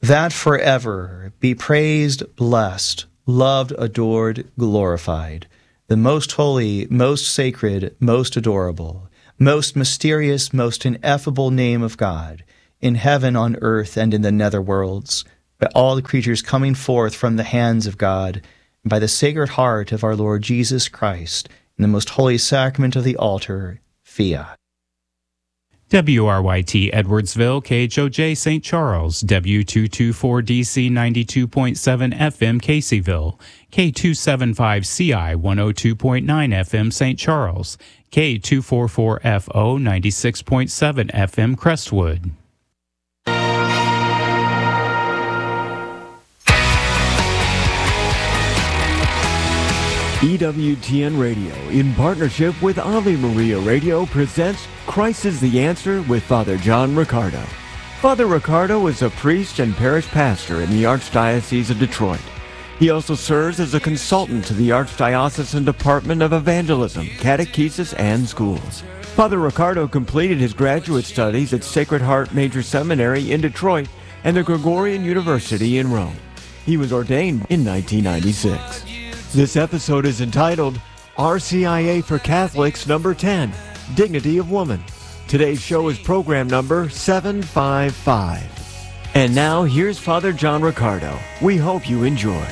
that forever be praised, blessed, loved, adored, glorified, the most holy, most sacred, most adorable, most mysterious, most ineffable name of God, in heaven, on earth, and in the netherworlds, by all the creatures coming forth from the hands of God, and by the Sacred Heart of our Lord Jesus Christ, in the most holy sacrament of the altar, Fiat. WRYT Edwardsville, KHOJ St. Charles, W224DC 92.7 FM Caseyville, K275CI 102.9 FM St. Charles, K244FO 96.7 FM Crestwood. EWTN Radio, in partnership with Ave Maria Radio, presents Christ is the Answer with Father John Riccardo. Father Riccardo is a priest and parish pastor in the Archdiocese of Detroit. He also serves as a consultant to the Archdiocesan Department of Evangelism, Catechesis, and Schools. Father Riccardo completed his graduate studies at Sacred Heart Major Seminary in Detroit and the Gregorian University in Rome. He was ordained in 1996. This episode is entitled RCIA for Catholics number 10, Dignity of Woman. Today's show is program number 755. And now here's Father John Riccardo. We hope you enjoy.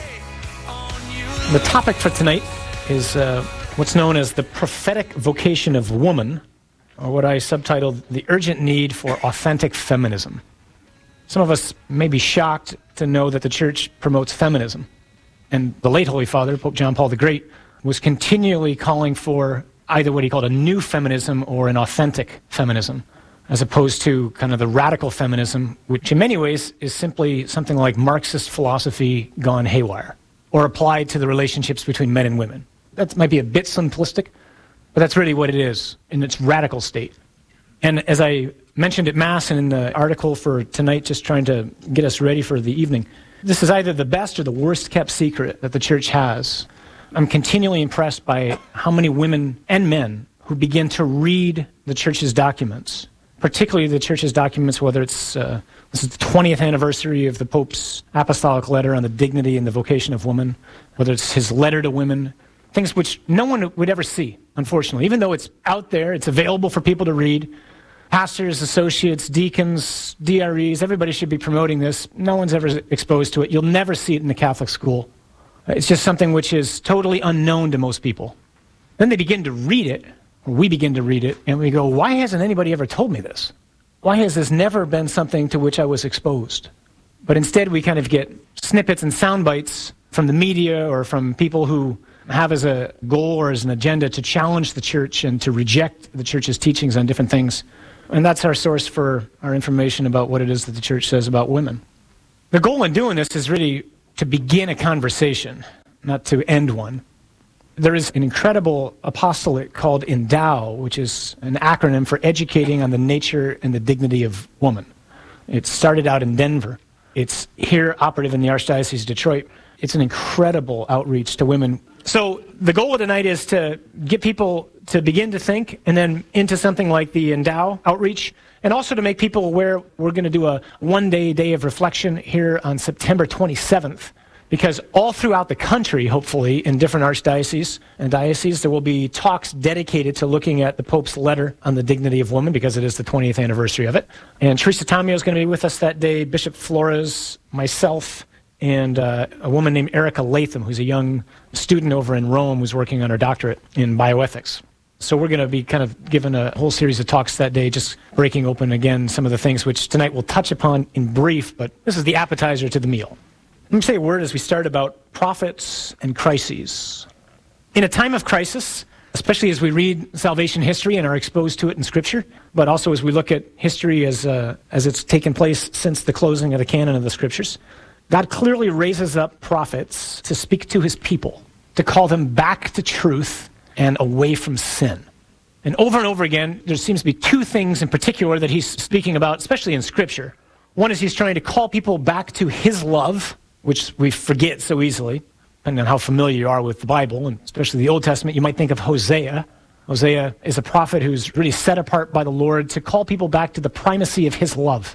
The topic for tonight is what's known as the prophetic vocation of woman, or what I subtitled the urgent need for authentic feminism. Some of us may be shocked to know that the Church promotes feminism. And the late Holy Father, Pope John Paul the Great, was continually calling for either what he called a new feminism or an authentic feminism, as opposed to kind of the radical feminism, which in many ways is simply something like Marxist philosophy gone haywire, or applied to the relationships between men and women. That might be a bit simplistic, but that's really what it is in its radical state. And as I mentioned at Mass and in the article for tonight, just trying to get us ready for the evening, this is either the best or the worst kept secret that the Church has. I'm continually impressed by how many women and men who begin to read the Church's documents, particularly the Church's documents, whether it's this is the 20th anniversary of the Pope's apostolic letter on the dignity and the vocation of woman, whether it's his letter to women, things which no one would ever see, unfortunately. Even though it's out there, it's available for people to read. Pastors, associates, deacons, DREs, everybody should be promoting this. No one's ever exposed to it. You'll never see it in the Catholic school. It's just something which is totally unknown to most people. Then they begin to read it, or we begin to read it, and we go, why hasn't anybody ever told me this? Why has this never been something to which I was exposed? But instead we kind of get snippets and sound bites from the media or from people who have as a goal or as an agenda to challenge the Church and to reject the Church's teachings on different things. And that's our source for our information about what it is that the Church says about women. The goal in doing this is really to begin a conversation, not to end one. There is an incredible apostolate called Endow, which is an acronym for Educating on the Nature and the Dignity of Woman. It started out in Denver. It's here operative in the Archdiocese of Detroit. It's an incredible outreach to women. So the goal of tonight is to get people to begin to think and then into something like the Endow outreach, and also to make people aware we're going to do a one-day day of reflection here on September 27th, because all throughout the country, hopefully, in different archdioceses and dioceses, there will be talks dedicated to looking at the Pope's letter on the dignity of woman, because it is the 20th anniversary of it. And Teresa Tomeo is going to be with us that day, Bishop Flores, myself, and a woman named Erica Latham, who's a young student over in Rome who's working on her doctorate in bioethics. So we're going to be kind of given a whole series of talks that day, just breaking open again some of the things which tonight we'll touch upon in brief, but this is the appetizer to the meal. Let me say a word as we start about prophets and crises. In a time of crisis, especially as we read salvation history and are exposed to it in Scripture, but also as we look at history as it's taken place since the closing of the canon of the Scriptures, God clearly raises up prophets to speak to his people, to call them back to truth and away from sin. And over again, there seems to be two things in particular that he's speaking about, especially in Scripture. One is he's trying to call people back to his love, which we forget so easily, depending on how familiar you are with the Bible, and especially the Old Testament. You might think of Hosea. Hosea is a prophet who's really set apart by the Lord to call people back to the primacy of his love.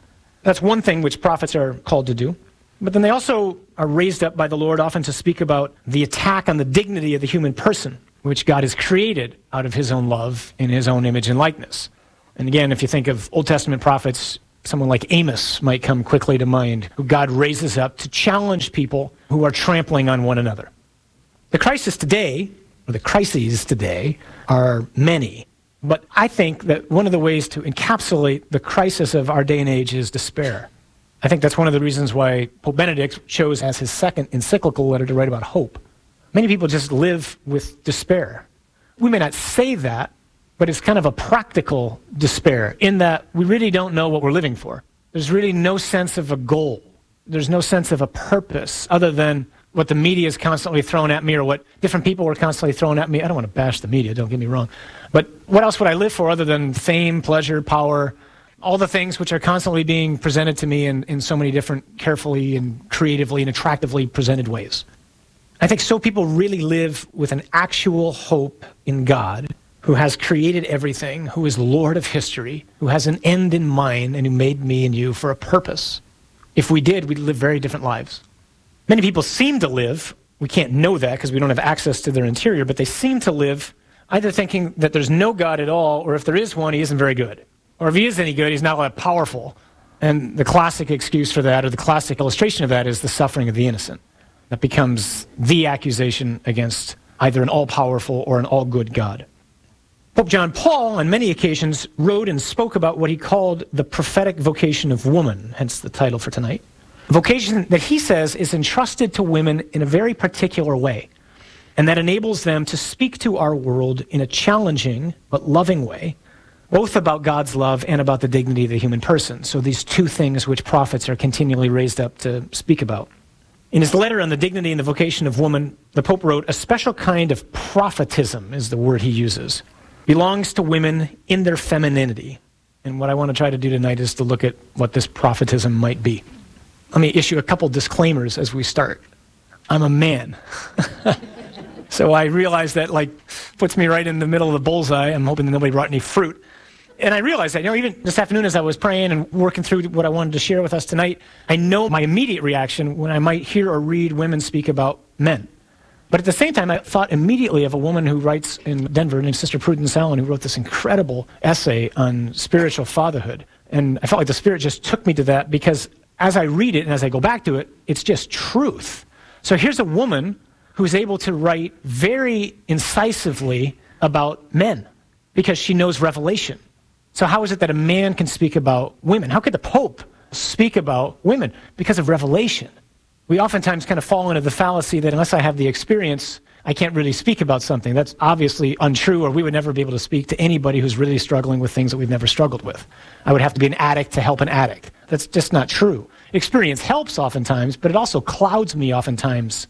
That's one thing which prophets are called to do. But then they also are raised up by the Lord often to speak about the attack on the dignity of the human person, which God has created out of his own love in his own image and likeness. And again, if you think of Old Testament prophets, someone like Amos might come quickly to mind, who God raises up to challenge people who are trampling on one another. The crises today are many. But I think that one of the ways to encapsulate the crisis of our day and age is despair. I think that's one of the reasons why Pope Benedict chose as his second encyclical letter to write about hope. Many people just live with despair. We may not say that, but it's kind of a practical despair in that we really don't know what we're living for. There's really no sense of a goal. There's no sense of a purpose other than what the media is constantly throwing at me or what different people are constantly throwing at me. I don't want to bash the media, don't get me wrong. But what else would I live for other than fame, pleasure, power, all the things which are constantly being presented to me in so many different carefully and creatively and attractively presented ways? I think so people really live with an actual hope in God, who has created everything, who is Lord of history, who has an end in mind, and who made me and you for a purpose. If we did, we'd live very different lives. Many people seem to live, we can't know that because we don't have access to their interior, but they seem to live either thinking that there's no God at all, or if there is one, he isn't very good. Or if he is any good, he's not that powerful. And the classic excuse for that, or the classic illustration of that, is the suffering of the innocent. That becomes the accusation against either an all-powerful or an all-good God. Pope John Paul, on many occasions, wrote and spoke about what he called the prophetic vocation of woman, hence the title for tonight. A vocation that he says is entrusted to women in a very particular way, and that enables them to speak to our world in a challenging but loving way, both about God's love and about the dignity of the human person. So these two things which prophets are continually raised up to speak about. In his letter on the dignity and the vocation of woman, the Pope wrote, "A special kind of prophetism," is the word he uses, "belongs to women in their femininity." And what I want to try to do tonight is to look at what this prophetism might be. Let me issue a couple disclaimers as we start. I'm a man. So I realize that puts me right in the middle of the bullseye. I'm hoping that nobody brought any fruit. And I realized that, even this afternoon as I was praying and working through what I wanted to share with us tonight, I know my immediate reaction when I might hear or read women speak about men. But at the same time, I thought immediately of a woman who writes in Denver named Sister Prudence Allen, who wrote this incredible essay on spiritual fatherhood. And I felt like the Spirit just took me to that because as I read it and as I go back to it, it's just truth. So here's a woman who's able to write very incisively about men because she knows revelation. So how is it that a man can speak about women? How could the Pope speak about women? Because of revelation. We oftentimes kind of fall into the fallacy that unless I have the experience, I can't really speak about something. That's obviously untrue, or we would never be able to speak to anybody who's really struggling with things that we've never struggled with. I would have to be an addict to help an addict. That's just not true. Experience helps oftentimes, but it also clouds me oftentimes.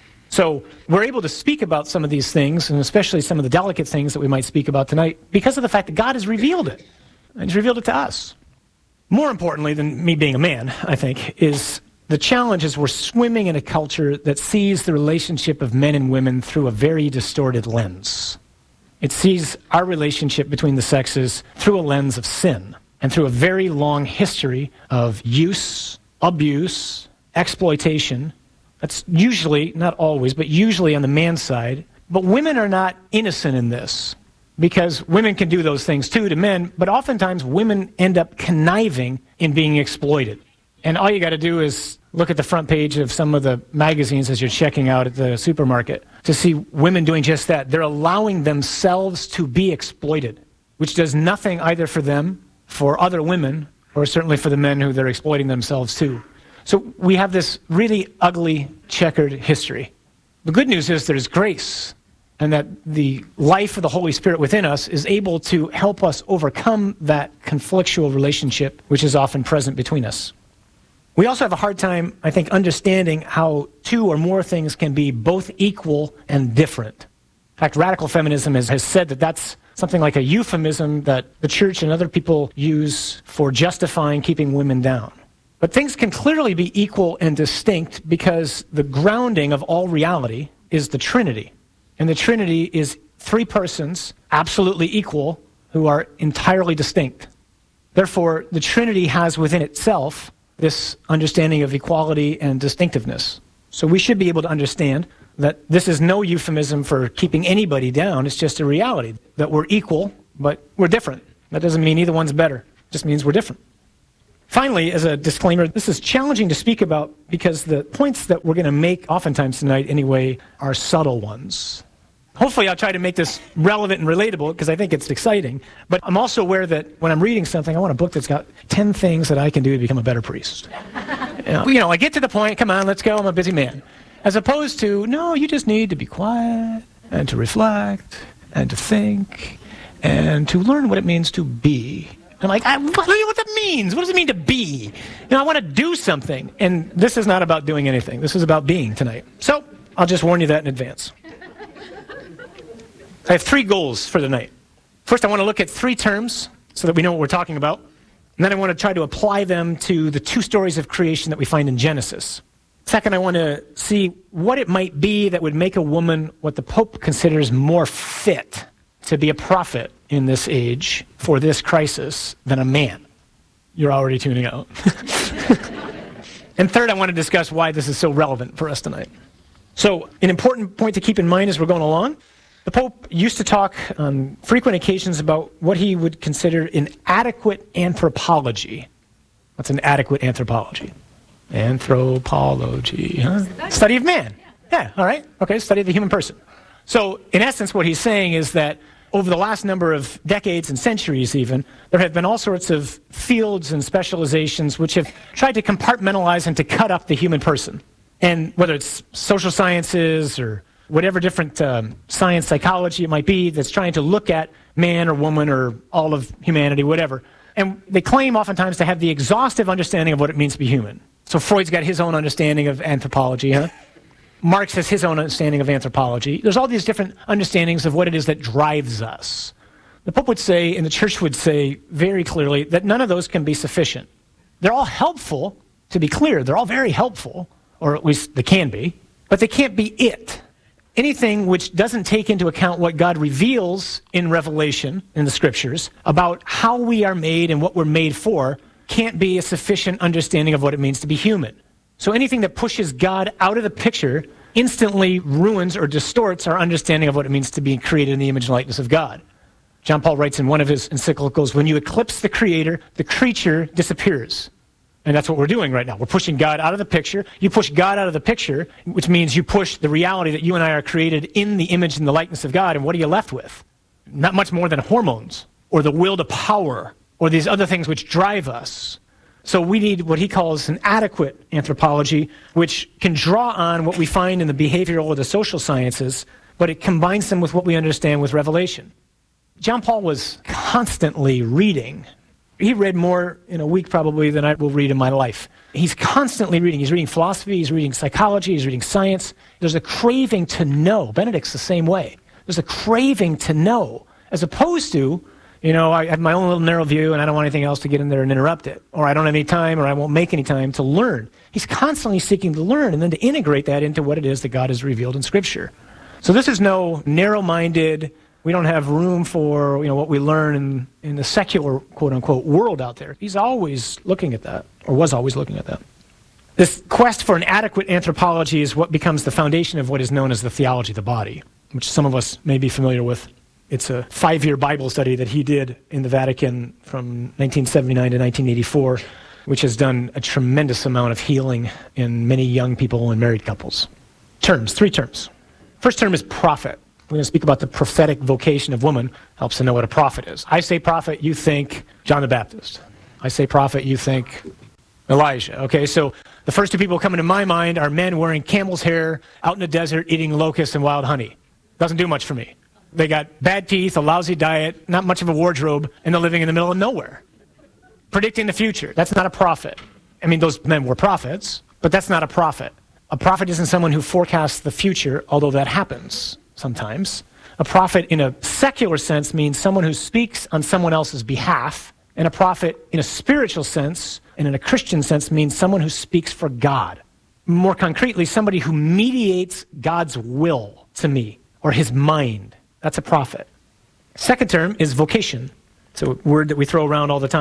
So we're able to speak about some of these things, and especially some of the delicate things that we might speak about tonight, because of the fact that God has revealed it. And he's revealed it to us. More importantly than me being a man, I think, is the challenge is we're swimming in a culture that sees the relationship of men and women through a very distorted lens. It sees our relationship between the sexes through a lens of sin and through a very long history of use, abuse, exploitation. That's usually, not always, but usually on the man's side. But women are not innocent in this because women can do those things too to men, but oftentimes women end up conniving in being exploited. And all you got to do is look at the front page of some of the magazines as you're checking out at the supermarket to see women doing just that. They're allowing themselves to be exploited, which does nothing either for them, for other women, or certainly for the men who they're exploiting themselves too. So we have this really ugly, checkered history. The good news is there's grace, and that the life of the Holy Spirit within us is able to help us overcome that conflictual relationship which is often present between us. We also have a hard time, I think, understanding how two or more things can be both equal and different. In fact, radical feminism has said that that's something like a euphemism that the church and other people use for justifying keeping women down. But things can clearly be equal and distinct because the grounding of all reality is the Trinity. And the Trinity is three persons, absolutely equal, who are entirely distinct. Therefore, the Trinity has within itself this understanding of equality and distinctiveness. So we should be able to understand that this is no euphemism for keeping anybody down. It's just a reality that we're equal, but we're different. That doesn't mean either one's better. It just means we're different. Finally, as a disclaimer, this is challenging to speak about because the points that we're going to make oftentimes tonight anyway are subtle ones. Hopefully I'll try to make this relevant and relatable because I think it's exciting. But I'm also aware that when I'm reading something, I want a book that's got 10 things that I can do to become a better priest. I get to the point, come on, let's go, I'm a busy man. As opposed to, no, you just need to be quiet and to reflect and to think and to learn what it means to be. I'm like, what that means? What does it mean to be? I want to do something. And this is not about doing anything. This is about being tonight. So I'll just warn you that in advance. I have 3 goals for the night. First, I want to look at 3 terms so that we know what we're talking about. And then I want to try to apply them to the 2 stories of creation that we find in Genesis. Second, I want to see what it might be that would make a woman what the Pope considers more fit to be a prophet in this age for this crisis than a man. You're already tuning out. And third, I want to discuss why this is so relevant for us tonight. So, an important point to keep in mind as we're going along, the Pope used to talk on frequent occasions about what he would consider an adequate anthropology. What's an adequate anthropology? Anthropology, huh? Study of man. Yeah, all right. Okay, study of the human person. So, in essence, what he's saying is that over the last number of decades and centuries even, there have been all sorts of fields and specializations which have tried to compartmentalize and to cut up the human person. And whether it's social sciences or whatever different science, psychology it might be that's trying to look at man or woman or all of humanity, whatever. And they claim oftentimes to have the exhaustive understanding of what it means to be human. So Freud's got his own understanding of anthropology, huh? Marx has his own understanding of anthropology. There's all these different understandings of what it is that drives us. The Pope would say, and the Church would say very clearly, that none of those can be sufficient. They're all helpful, to be clear. They're all very helpful, or at least they can be, but they can't be it. Anything which doesn't take into account what God reveals in Revelation, in the Scriptures, about how we are made and what we're made for, can't be a sufficient understanding of what it means to be human. So anything that pushes God out of the picture instantly ruins or distorts our understanding of what it means to be created in the image and likeness of God. John Paul writes in one of his encyclicals, when you eclipse the Creator, the creature disappears. And that's what we're doing right now. We're pushing God out of the picture. You push God out of the picture, which means you push the reality that you and I are created in the image and the likeness of God, and what are you left with? Not much more than hormones, or the will to power, or these other things which drive us. So we need what he calls an adequate anthropology, which can draw on what we find in the behavioral or the social sciences, but it combines them with what we understand with Revelation. John Paul was constantly reading. He read more in a week probably than I will read in my life. He's constantly reading. He's reading philosophy, he's reading psychology, he's reading science. There's a craving to know. Benedict's the same way. There's a craving to know, as opposed to, I have my own little narrow view and I don't want anything else to get in there and interrupt it. Or I don't have any time or I won't make any time to learn. He's constantly seeking to learn and then to integrate that into what it is that God has revealed in Scripture. So this is no narrow-minded, we don't have room for what we learn in the secular, quote-unquote, world out there. He's always looking at that, or was always looking at that. This quest for an adequate anthropology is what becomes the foundation of what is known as the theology of the body, which some of us may be familiar with. It's a 5-year Bible study that he did in the Vatican from 1979 to 1984, which has done a tremendous amount of healing in many young people and married couples. 3 terms. First term is prophet. We're going to speak about the prophetic vocation of woman. Helps to know what a prophet is. I say prophet, you think John the Baptist. I say prophet, you think Elijah. Okay, so the first 2 people coming to my mind are men wearing camel's hair out in the desert eating locusts and wild honey. Doesn't do much for me. They got bad teeth, a lousy diet, not much of a wardrobe, and they're living in the middle of nowhere. Predicting the future. That's not a prophet. I mean, those men were prophets, but that's not a prophet. A prophet isn't someone who forecasts the future, although that happens sometimes. A prophet in a secular sense means someone who speaks on someone else's behalf, and a prophet in a spiritual sense and in a Christian sense means someone who speaks for God. More concretely, somebody who mediates God's will to me, or his mind. That's a prophet. Second term is vocation. It's a word that we throw around all the time.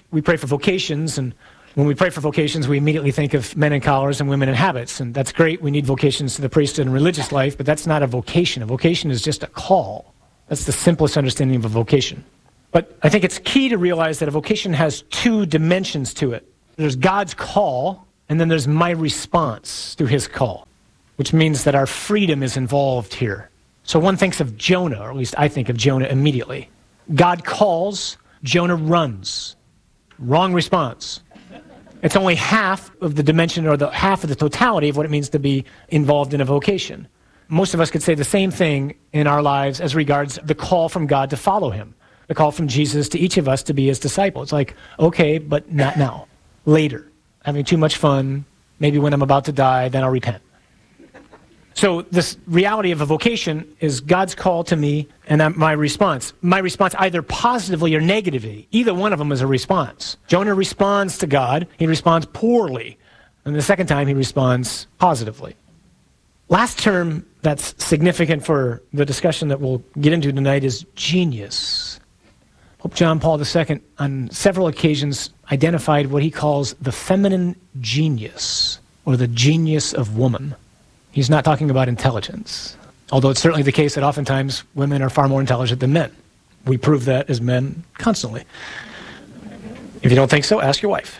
we pray for vocations, and when we pray for vocations, we immediately think of men in collars and women in habits, and that's great. We need vocations to the priesthood and religious life, but that's not a vocation. A vocation is just a call. That's the simplest understanding of a vocation. But I think it's key to realize that a vocation has two dimensions to it. There's God's call, and then there's my response to his call, which means that our freedom is involved here. So one thinks of Jonah, or at least I think of Jonah immediately. God calls, Jonah runs. Wrong response. It's only half of the dimension or the half of the totality of what it means to be involved in a vocation. Most of us could say the same thing in our lives as regards the call from God to follow him, the call from Jesus to each of us to be his disciple. It's like, okay, but not now. Later. Having too much fun. Maybe when I'm about to die, then I'll repent. So this reality of a vocation is God's call to me and my response. My response either positively or negatively. Either one of them is a response. Jonah responds to God. He responds poorly. And the second time he responds positively. Last term that's significant for the discussion that we'll get into tonight is genius. Pope John Paul II on several occasions identified what he calls the feminine genius, or the genius of woman. He's not talking about intelligence, although it's certainly the case that oftentimes women are far more intelligent than men. We prove that as men constantly. If you don't think so, ask your wife.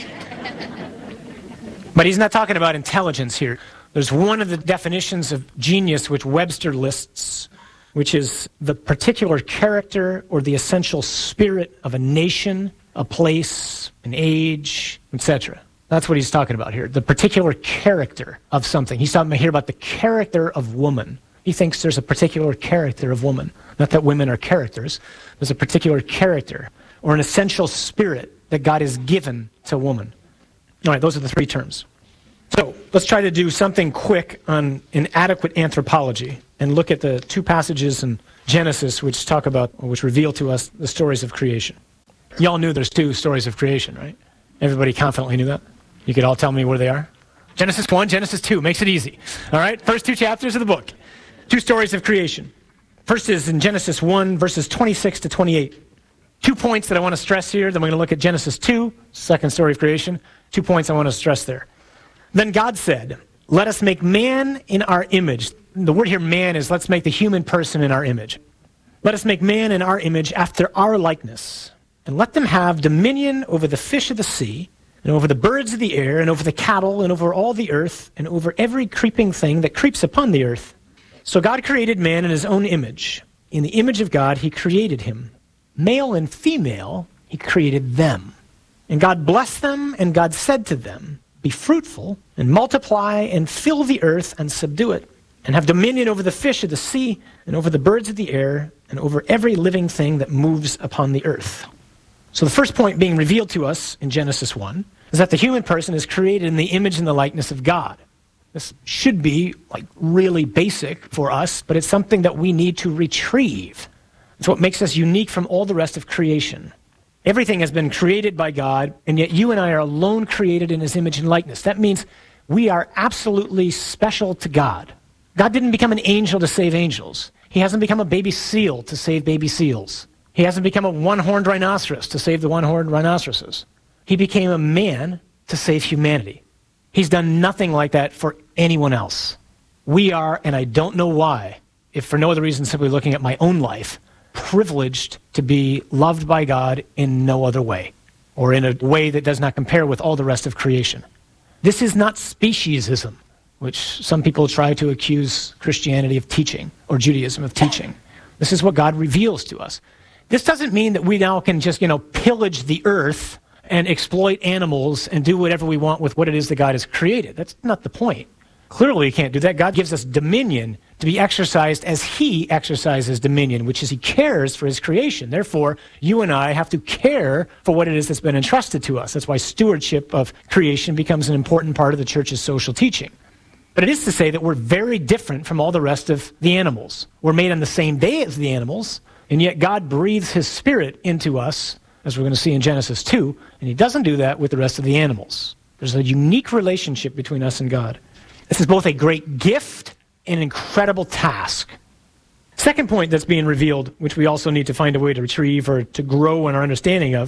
But he's not talking about intelligence here. There's one of the definitions of genius which Webster lists, which is the particular character or the essential spirit of a nation, a place, an age, etc. That's what he's talking about here, the particular character of something. He's talking here about the character of woman. He thinks there's a particular character of woman. Not that women are characters. There's a particular character or an essential spirit that God has given to woman. All right, those are the three terms. So let's try to do something quick on inadequate anthropology and look at the two passages in Genesis which talk about, or which reveal to us the stories of creation. Y'all knew there's two stories of creation, right? Everybody confidently knew that? You could all tell me where they are? Genesis 1, Genesis 2, makes it easy. All right, first two chapters of the book. Two stories of creation. First is in Genesis 1, verses 26 to 28. 2 points that I want to stress here. Then we're going to look at Genesis 2, second story of creation. 2 points I want to stress there. Then God said, let us make man in our image. The word here, man, is let's make the human person in our image. Let us make man in our image after our likeness. And let them have dominion over the fish of the sea, and over the birds of the air, and over the cattle, and over all the earth, and over every creeping thing that creeps upon the earth. So God created man in his own image. In the image of God, he created him. Male and female, he created them. And God blessed them, and God said to them, be fruitful, and multiply, and fill the earth, and subdue it, and have dominion over the fish of the sea, and over the birds of the air, and over every living thing that moves upon the earth. So the first point being revealed to us in Genesis 1 is that the human person is created in the image and the likeness of God. This should be like really basic for us, but it's something that we need to retrieve. It's what makes us unique from all the rest of creation. Everything has been created by God, and yet you and I are alone created in his image and likeness. That means we are absolutely special to God. God didn't become an angel to save angels. He hasn't become a baby seal to save baby seals. He hasn't become a one-horned rhinoceros to save the one-horned rhinoceroses. He became a man to save humanity. He's done nothing like that for anyone else. We are, and I don't know why, if for no other reason simply looking at my own life, privileged to be loved by God in no other way, or in a way that does not compare with all the rest of creation. This is not speciesism, which some people try to accuse Christianity of teaching, or Judaism of teaching. This is what God reveals to us. This doesn't mean that we now can just, pillage the earth and exploit animals and do whatever we want with what it is that God has created. That's not the point. Clearly, we can't do that. God gives us dominion to be exercised as he exercises dominion, which is he cares for his creation. Therefore, you and I have to care for what it is that's been entrusted to us. That's why stewardship of creation becomes an important part of the church's social teaching. But it is to say that we're very different from all the rest of the animals. We're made on the same day as the animals, and yet God breathes his spirit into us, as we're going to see in Genesis 2, and he doesn't do that with the rest of the animals. There's a unique relationship between us and God. This is both a great gift and an incredible task. Second point that's being revealed, which we also need to find a way to retrieve or to grow in our understanding of,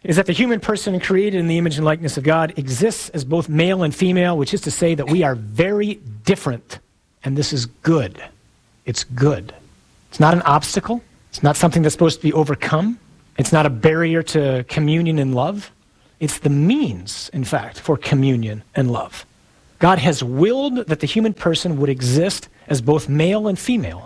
is that the human person created in the image and likeness of God exists as both male and female, which is to say that we are very different, and this is good. It's good. It's not an obstacle. It's not something that's supposed to be overcome. It's not a barrier to communion and love. It's the means, in fact, for communion and love. God has willed that the human person would exist as both male and female.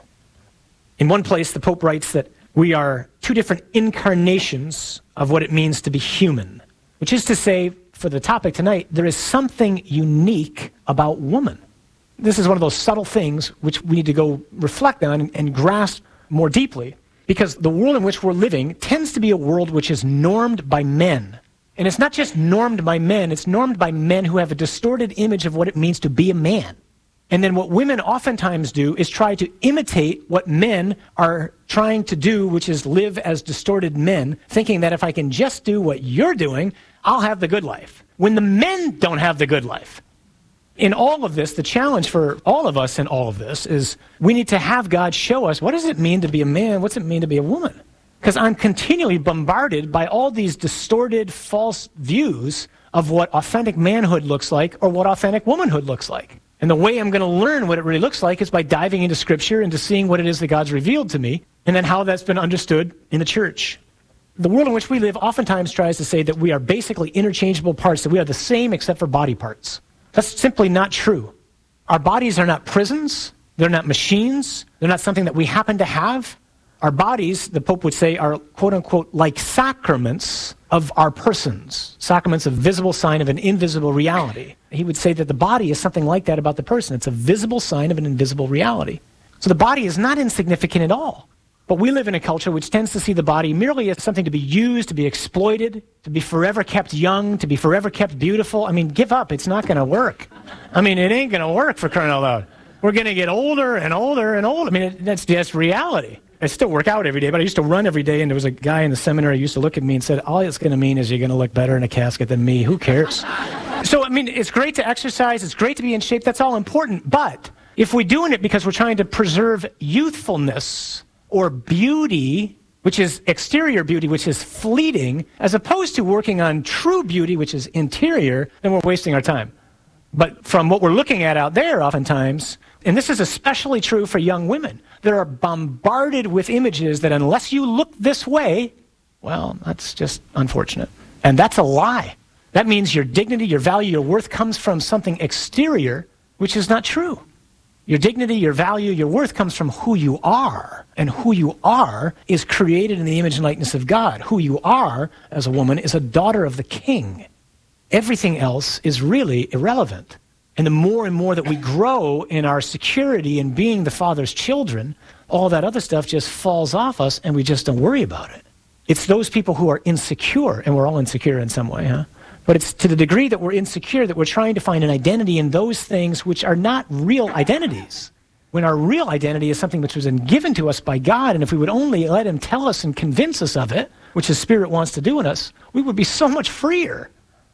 In one place, the Pope writes that we are two different incarnations of what it means to be human, which is to say, for the topic tonight, there is something unique about woman. This is one of those subtle things which we need to go reflect on and grasp more deeply, because the world in which we're living tends to be a world which is normed by men. And it's not just normed by men, it's normed by men who have a distorted image of what it means to be a man. And then what women oftentimes do is try to imitate what men are trying to do, which is live as distorted men, thinking that if I can just do what you're doing, I'll have the good life. When the men don't have the good life. In all of this, the challenge for all of us in all of this is we need to have God show us, what does it mean to be a man? What's it mean to be a woman? Because I'm continually bombarded by all these distorted, false views of what authentic manhood looks like or what authentic womanhood looks like. And the way I'm going to learn what it really looks like is by diving into Scripture and to seeing what it is that God's revealed to me, and then how that's been understood in the church. The world in which we live oftentimes tries to say that we are basically interchangeable parts, that we are the same except for body parts. That's simply not true. Our bodies are not prisons. They're not machines. They're not something that we happen to have. Our bodies, the Pope would say, are quote-unquote like sacraments of our persons. Sacraments, a visible sign of an invisible reality. He would say that the body is something like that about the person. It's a visible sign of an invisible reality. So the body is not insignificant at all. But we live in a culture which tends to see the body merely as something to be used, to be exploited, to be forever kept young, to be forever kept beautiful. I mean, give up. It's not going to work. I mean, it ain't going to work, for crying out loud. We're going to get older and older and older. I mean, that's just reality. I still work out every day, but I used to run every day, and there was a guy in the seminary who used to look at me and said, all it's going to mean is you're going to look better in a casket than me. Who cares? So, I mean, it's great to exercise. It's great to be in shape. That's all important. But if we're doing it because we're trying to preserve youthfulness or beauty, which is exterior beauty, which is fleeting, as opposed to working on true beauty, which is interior, then we're wasting our time. But from what we're looking at out there oftentimes, and this is especially true for young women, that are bombarded with images that unless you look this way, well, that's just unfortunate. And that's a lie. That means your dignity, your value, your worth comes from something exterior, which is not true. Your dignity, your value, your worth comes from who you are. And who you are is created in the image and likeness of God. Who you are as a woman is a daughter of the King. Everything else is really irrelevant. And the more and more that we grow in our security in being the Father's children, all that other stuff just falls off us and we just don't worry about it. It's those people who are insecure, and we're all insecure in some way, huh? But it's to the degree that we're insecure that we're trying to find an identity in those things which are not real identities. When our real identity is something which was given to us by God, and if we would only let Him tell us and convince us of it, which His Spirit wants to do in us, we would be so much freer.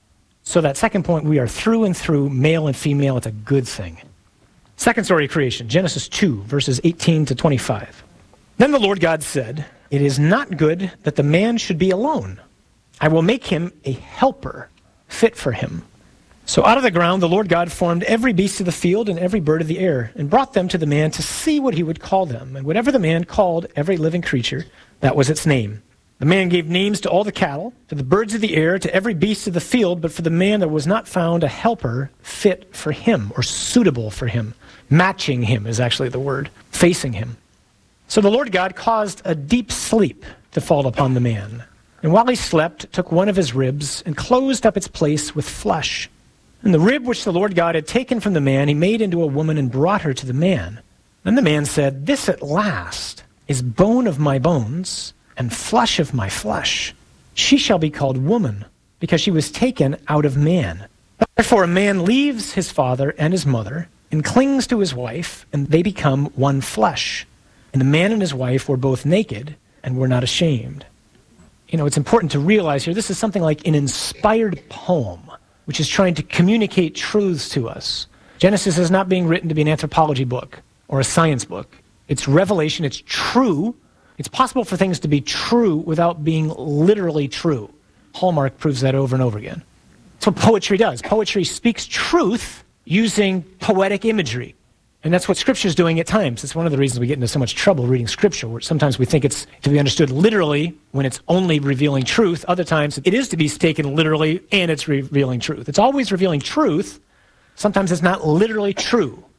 So that second point, we are through and through male and female. It's a good thing. Second story of creation, Genesis 2, verses 18 to 25. Then the Lord God said, "It is not good that the man should be alone. I will make him a helper fit for him." So out of the ground the Lord God formed every beast of the field and every bird of the air, and brought them to the man to see what he would call them. And whatever the man called every living creature, that was its name. The man gave names to all the cattle, to the birds of the air, to every beast of the field, but for the man there was not found a helper fit for him, or suitable for him. Matching him is actually the word, facing him. So the Lord God caused a deep sleep to fall upon the man. And while he slept, took one of his ribs and closed up its place with flesh. And the rib which the Lord God had taken from the man, he made into a woman and brought her to the man. Then the man said, "This at last is bone of my bones and flesh of my flesh. She shall be called woman, because she was taken out of man. Therefore a man leaves his father and his mother and clings to his wife, and they become one flesh. And the man and his wife were both naked and were not ashamed." You know, it's important to realize here, this is something like an inspired poem, which is trying to communicate truths to us. Genesis is not being written to be an anthropology book or a science book. It's revelation, it's true. It's possible for things to be true without being literally true. Hallmark proves that over and over again. That's what poetry does. Poetry speaks truth using poetic imagery. And that's what Scripture is doing at times. It's one of the reasons we get into so much trouble reading Scripture, where sometimes we think it's to be understood literally when it's only revealing truth. Other times it is to be taken literally and it's revealing truth. It's always revealing truth. Sometimes it's not literally true.